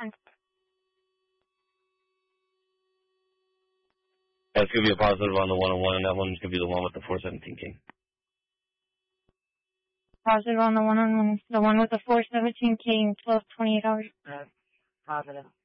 That's going to be a positive on the 101, and that one's going to be the one with the 417 king. Positive on the 101, the one with the 417 king, 12, 28 hours. Positive.